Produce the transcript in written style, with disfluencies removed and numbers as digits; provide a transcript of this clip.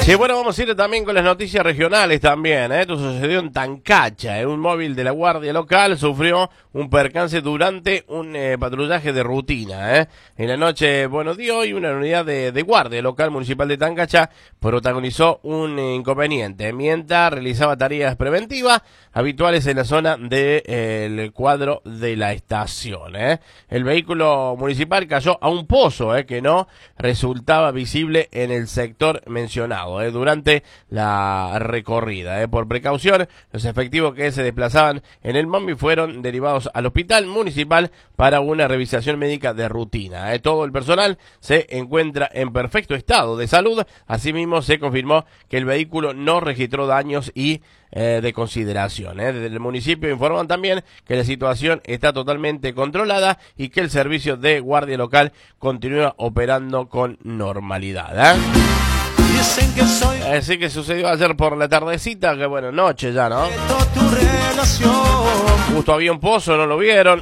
Sí, bueno, vamos a ir también con las noticias regionales también. Esto sucedió en Tancacha. Un móvil de la Guardia Local sufrió un percance durante un patrullaje de rutina. En la noche, bueno, de hoy, una unidad de Guardia Local Municipal de Tancacha protagonizó un inconveniente mientras realizaba tareas preventivas habituales en la zona del cuadro de la estación. El vehículo municipal cayó a un pozo que no resultaba visible en el sector mencionado durante la recorrida. Por precaución, los efectivos que se desplazaban en el móvil fueron derivados al hospital municipal para una revisación médica de rutina. Todo el personal se encuentra en perfecto estado de salud. Asimismo, se confirmó que el vehículo no registró daños y de consideración. Desde el municipio informan también que la situación está totalmente controlada y que el servicio de guardia local continúa operando con normalidad. Así que sucedió ayer por la tardecita, que bueno, noche ya, ¿no? Justo había un pozo, no lo vieron.